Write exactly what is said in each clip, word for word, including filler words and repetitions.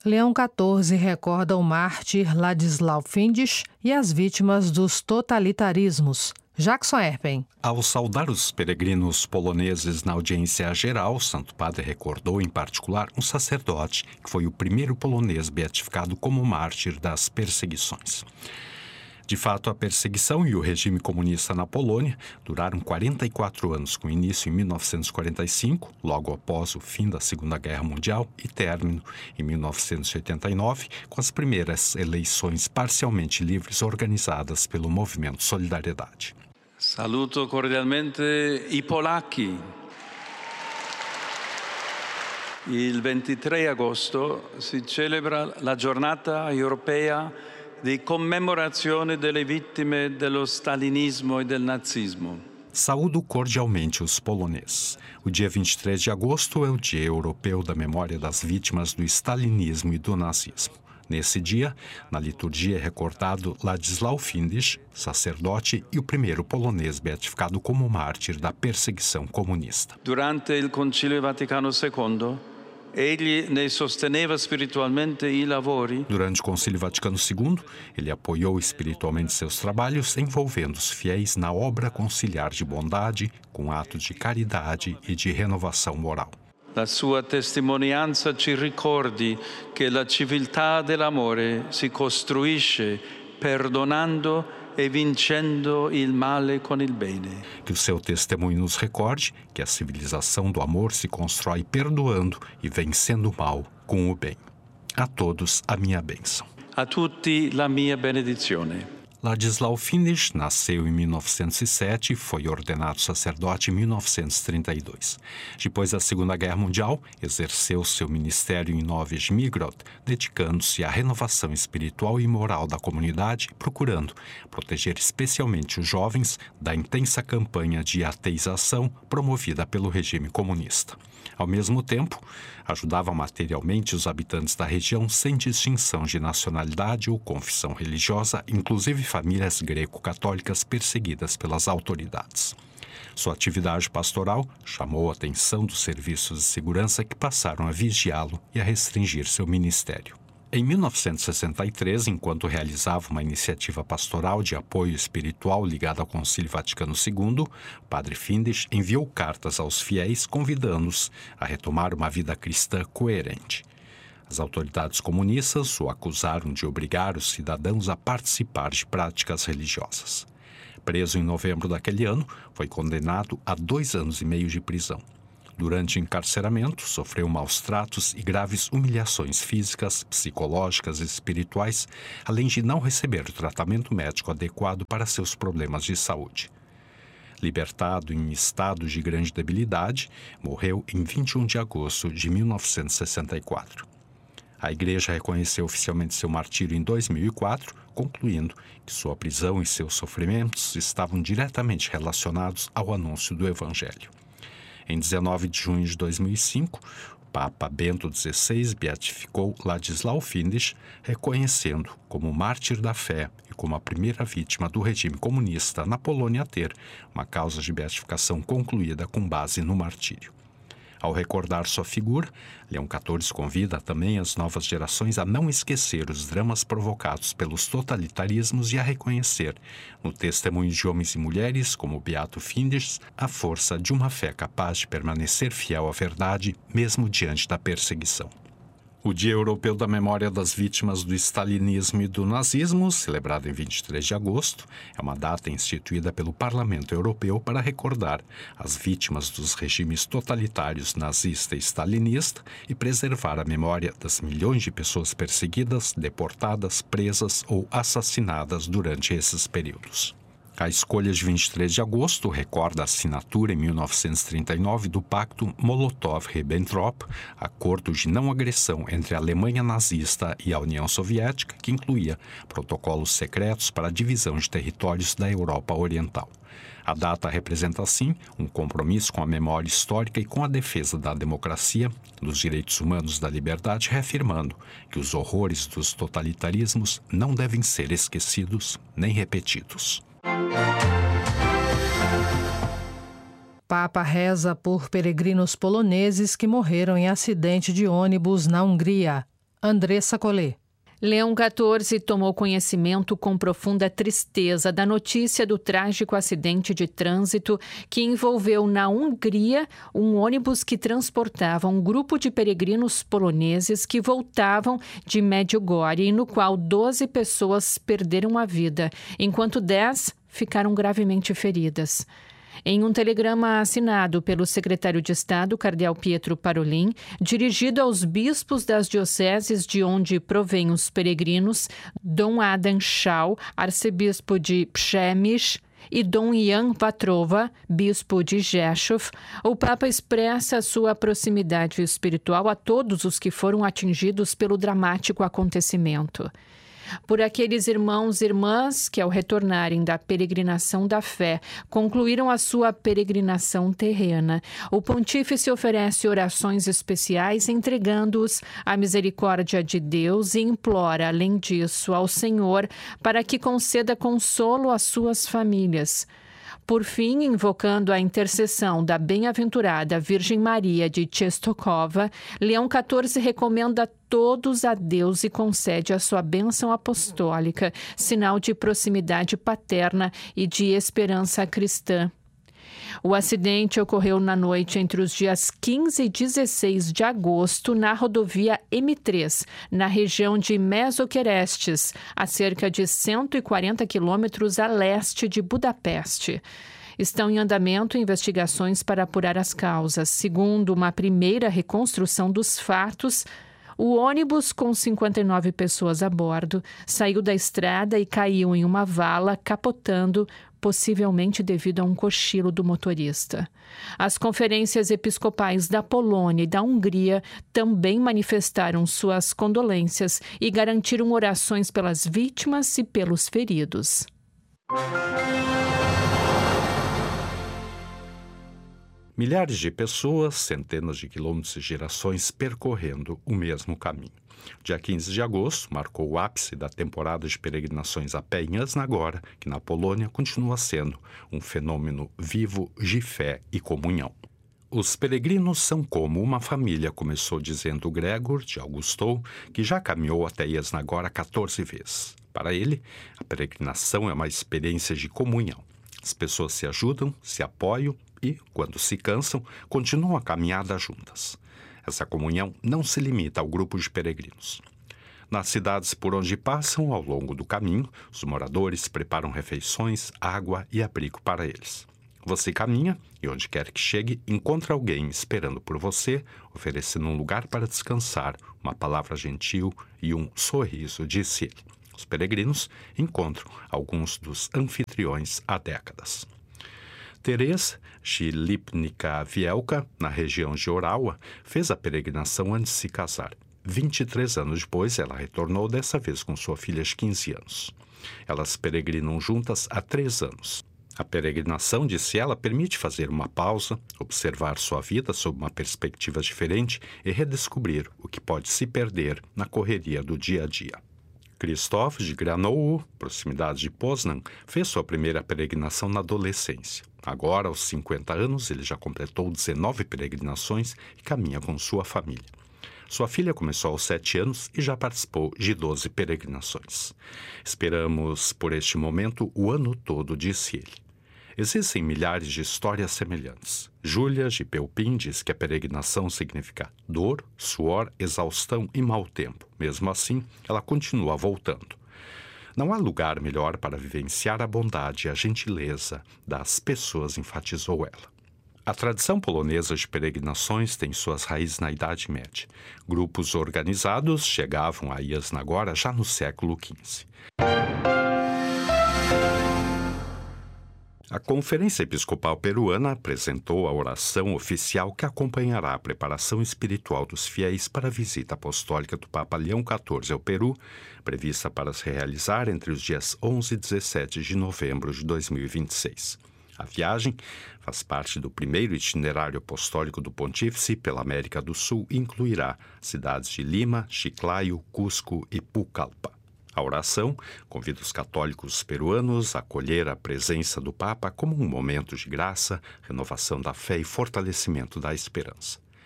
Leão quatorze recorda o mártir Ladislau Findisch e as vítimas dos totalitarismos. Jackson Erpen. Ao saudar os peregrinos poloneses na audiência geral, o Santo Padre recordou, em particular, um sacerdote que foi o primeiro polonês beatificado como mártir das perseguições. De fato, a perseguição e o regime comunista na Polônia duraram quarenta e quatro anos, com início em mil novecentos e quarenta e cinco, logo após o fim da Segunda Guerra Mundial, e término em mil novecentos e oitenta e nove, com as primeiras eleições parcialmente livres organizadas pelo Movimento Solidariedade. Saluto cordialmente i polacchi. Il ventitré agosto si celebra la giornata europea di commemorazione delle vittime dello stalinismo e del nazismo. Saúdo cordialmente os poloneses. O dia vinte e três de agosto é o Dia Europeu da Memória das Vítimas do Stalinismo e do Nazismo. Nesse dia, na liturgia é recordado Ladislau Findisch, sacerdote e o primeiro polonês beatificado como mártir da perseguição comunista. Durante il Concilio Vaticano secondo, egli ne sosteneva spiritualmente i lavori. Durante o Concílio Vaticano segundo, ele apoiou espiritualmente seus trabalhos, envolvendo os fiéis na obra conciliar de bondade, com atos de caridade e de renovação moral. La sua testimonianza ci ricordi che la civiltà dell'amore si costruisce perdonando e vincendo il male con il bene. Que o seu testemunho nos recorde que a civilização do amor se constrói perdoando e vencendo o mal com o bem. A todos a minha bênção. A tutti la mia benedizione. Ladislau Findisch nasceu em mil novecentos e sete e foi ordenado sacerdote em mil novecentos e trinta e dois. Depois da Segunda Guerra Mundial, exerceu seu ministério em Nowy Żmigród, dedicando-se à renovação espiritual e moral da comunidade, procurando proteger especialmente os jovens da intensa campanha de ateização promovida pelo regime comunista. Ao mesmo tempo, ajudava materialmente os habitantes da região sem distinção de nacionalidade ou confissão religiosa, inclusive famílias greco-católicas perseguidas pelas autoridades. Sua atividade pastoral chamou a atenção dos serviços de segurança que passaram a vigiá-lo e a restringir seu ministério. Em mil novecentos e sessenta e três, enquanto realizava uma iniciativa pastoral de apoio espiritual ligada ao Concílio Vaticano segundo, Padre Findisch enviou cartas aos fiéis convidando-os a retomar uma vida cristã coerente. As autoridades comunistas o acusaram de obrigar os cidadãos a participar de práticas religiosas. Preso em novembro daquele ano, foi condenado a dois anos e meio de prisão. Durante o encarceramento, sofreu maus tratos e graves humilhações físicas, psicológicas e espirituais, além de não receber o tratamento médico adequado para seus problemas de saúde. Libertado em estado de grande debilidade, morreu em vinte e um de agosto de mil novecentos e sessenta e quatro. A Igreja reconheceu oficialmente seu martírio em dois mil e quatro, concluindo que sua prisão e seus sofrimentos estavam diretamente relacionados ao anúncio do Evangelho. Em dezenove de junho de dois mil e cinco, o Papa Bento dezesseis beatificou Ladislau Findisch, reconhecendo como mártir da fé e como a primeira vítima do regime comunista na Polônia a ter uma causa de beatificação concluída com base no martírio. Ao recordar sua figura, Leão quatorze convida também as novas gerações a não esquecer os dramas provocados pelos totalitarismos e a reconhecer, no testemunho de homens e mulheres como o Beato Findisch, a força de uma fé capaz de permanecer fiel à verdade, mesmo diante da perseguição. O Dia Europeu da Memória das Vítimas do Stalinismo e do Nazismo, celebrado em vinte e três de agosto, é uma data instituída pelo Parlamento Europeu para recordar as vítimas dos regimes totalitários nazista e stalinista e preservar a memória das milhões de pessoas perseguidas, deportadas, presas ou assassinadas durante esses períodos. A escolha de vinte e três de agosto recorda a assinatura em mil novecentos e trinta e nove do Pacto Molotov-Ribbentrop, acordo de não agressão entre a Alemanha nazista e a União Soviética, que incluía protocolos secretos para a divisão de territórios da Europa Oriental. A data representa, assim, um compromisso com a memória histórica e com a defesa da democracia, dos direitos humanos e da liberdade, reafirmando que os horrores dos totalitarismos não devem ser esquecidos nem repetidos. Papa reza por peregrinos poloneses que morreram em acidente de ônibus na Hungria. Andressa Collet. Leão quatorze tomou conhecimento com profunda tristeza da notícia do trágico acidente de trânsito que envolveu na Hungria um ônibus que transportava um grupo de peregrinos poloneses que voltavam de Medjugorje e no qual doze pessoas perderam a vida, enquanto dez ficaram gravemente feridas. Em um telegrama assinado pelo secretário de Estado, cardeal Pietro Parolin, dirigido aos bispos das dioceses de onde provêm os peregrinos, Dom Adam Schau, arcebispo de Przemyśl, e Dom Jan Vatrova, bispo de Rzeszów, o Papa expressa sua proximidade espiritual a todos os que foram atingidos pelo dramático acontecimento. Por aqueles irmãos e irmãs que, ao retornarem da peregrinação da fé, concluíram a sua peregrinação terrena, o pontífice oferece orações especiais, entregando-os à misericórdia de Deus e implora, além disso, ao Senhor para que conceda consolo às suas famílias. Por fim, invocando a intercessão da bem-aventurada Virgem Maria de Częstochowa, Leão quatorze recomenda a todos a Deus e concede a sua bênção apostólica, sinal de proximidade paterna e de esperança cristã. O acidente ocorreu na noite entre os dias quinze e dezesseis de agosto na rodovia M três, na região de Mesoquerestes, a cerca de cento e quarenta quilômetros a leste de Budapeste. Estão em andamento investigações para apurar as causas. Segundo uma primeira reconstrução dos fatos, o ônibus, com cinquenta e nove pessoas a bordo, saiu da estrada e caiu em uma vala, capotando, possivelmente devido a um cochilo do motorista. As conferências episcopais da Polônia e da Hungria também manifestaram suas condolências e garantiram orações pelas vítimas e pelos feridos. Milhares de pessoas, centenas de quilômetros e gerações percorrendo o mesmo caminho. Dia quinze de agosto marcou o ápice da temporada de peregrinações a pé em Jasnagora, que na Polônia continua sendo um fenômeno vivo de fé e comunhão. Os peregrinos são como uma família, começou dizendo Gregor de Augustou, que já caminhou até Jasnagora quatorze vezes. Para ele, a peregrinação é uma experiência de comunhão. As pessoas se ajudam, se apoiam e, quando se cansam, continuam a caminhada juntas. Essa comunhão não se limita ao grupo de peregrinos. Nas cidades por onde passam, ao longo do caminho, os moradores preparam refeições, água e abrigo para eles. Você caminha e, onde quer que chegue, encontra alguém esperando por você, oferecendo um lugar para descansar, uma palavra gentil e um sorriso, disse ele. Os peregrinos encontram alguns dos anfitriões há décadas. Teresa Shilipnica-Vielka, na região de Orawa, fez a peregrinação antes de se casar. vinte e três anos depois, ela retornou, dessa vez com sua filha de quinze anos. Elas peregrinam juntas há três anos. A peregrinação, disse ela, permite fazer uma pausa, observar sua vida sob uma perspectiva diferente e redescobrir o que pode se perder na correria do dia a dia. Krzysztof de Granowo, proximidade de Poznan, fez sua primeira peregrinação na adolescência. Agora, aos cinquenta anos, ele já completou dezenove peregrinações e caminha com sua família. Sua filha começou aos sete anos e já participou de doze peregrinações. Esperamos por este momento o ano todo, disse ele. Existem milhares de histórias semelhantes. Júlia de Pelpin diz que a peregrinação significa dor, suor, exaustão e mau tempo. Mesmo assim, ela continua voltando. Não há lugar melhor para vivenciar a bondade e a gentileza das pessoas, enfatizou ela. A tradição polonesa de peregrinações tem suas raízes na Idade Média. Grupos organizados chegavam a Jasnagora já no século quinze. A Conferência Episcopal Peruana apresentou a oração oficial que acompanhará a preparação espiritual dos fiéis para a visita apostólica do Papa Leão quatorze ao Peru, prevista para se realizar entre os dias onze e dezessete de novembro de dois mil e vinte e seis. A viagem faz parte do primeiro itinerário apostólico do Pontífice pela América do Sul e incluirá cidades de Lima, Chiclayo, Cusco e Pucallpa. A oração convida os católicos peruanos a acolher a presença do Papa como um momento de graça, renovação da fé e fortalecimento da esperança.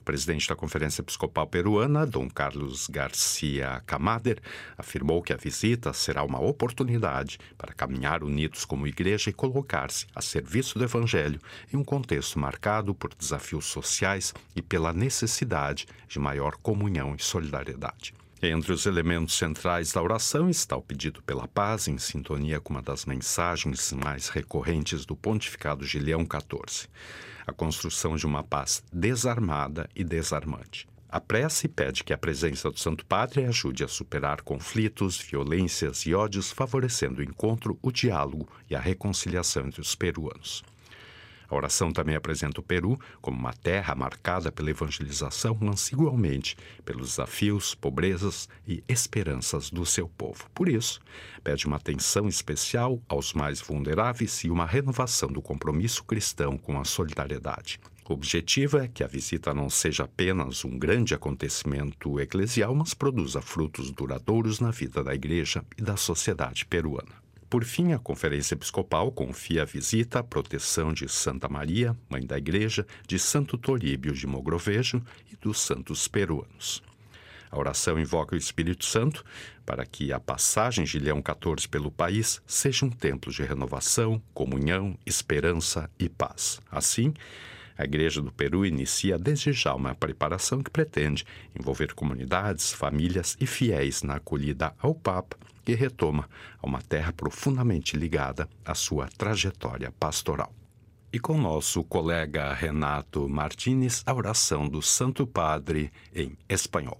presidente da Conferência Episcopal Peruana, Dom Carlos Garcia Camader, afirmou que a visita será uma oportunidade para caminhar unidos como igreja e colocar-se a serviço do Evangelho em um contexto marcado por desafios sociais e pela necessidade de maior comunhão e solidariedade. Entre os elementos centrais da oração está o pedido pela paz, em sintonia com uma das mensagens mais recorrentes do pontificado de Leão quatorze, a construção de uma paz desarmada e desarmante. A prece pede que a presença do Santo Padre ajude a superar conflitos, violências e ódios, favorecendo o encontro, o diálogo e a reconciliação entre os peruanos. A oração também apresenta o Peru como uma terra marcada pela evangelização, mas igualmente pelos desafios, pobrezas e esperanças do seu povo. Por isso, pede uma atenção especial aos mais vulneráveis e uma renovação do compromisso cristão com a solidariedade. O objetivo é que a visita não seja apenas um grande acontecimento eclesial, mas produza frutos duradouros na vida da Igreja e da sociedade peruana. Por fim, a Conferência Episcopal confia a visita à proteção de Santa Maria, Mãe da Igreja, de Santo Toríbio de Mogrovejo e dos santos peruanos. A oração invoca o Espírito Santo para que a passagem de Leão quatorze pelo país seja um templo de renovação, comunhão, esperança e paz. Assim, a Igreja do Peru inicia desde já uma preparação que pretende envolver comunidades, famílias e fiéis na acolhida ao Papa, que retoma a uma terra profundamente ligada à sua trajetória pastoral. E com nosso colega Renato Martínez, a oração do Santo Padre em espanhol.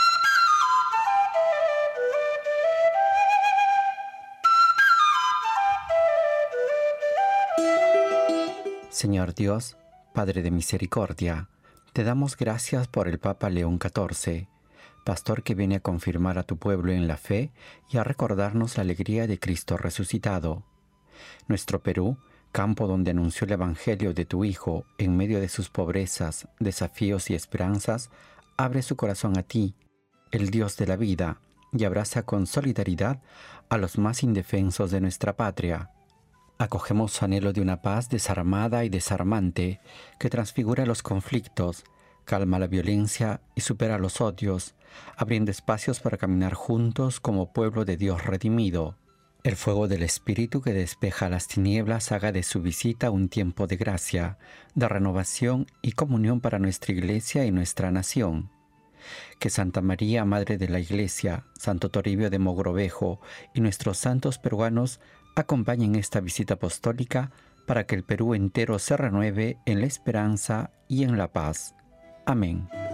Señor Dios, Padre de misericordia, te damos gracias por el Papa León catorce, pastor que viene a confirmar a tu pueblo en la fe y a recordarnos la alegría de Cristo resucitado. Nuestro Perú, campo donde anunció el Evangelio de tu Hijo en medio de sus pobrezas, desafíos y esperanzas, abre su corazón a ti, el Dios de la vida, y abraza con solidaridad a los más indefensos de nuestra patria. Acogemos su anhelo de una paz desarmada y desarmante que transfigura los conflictos, calma la violencia y supera los odios, abriendo espacios para caminar juntos como pueblo de Dios redimido. El fuego del Espíritu que despeja las tinieblas haga de su visita un tiempo de gracia, de renovación y comunión para nuestra Iglesia y nuestra nación. Que Santa María, Madre de la Iglesia, Santo Toribio de Mogrovejo y nuestros santos peruanos acompañen esta visita apostólica para que el Perú entero se renueve en la esperanza y en la paz. Amén.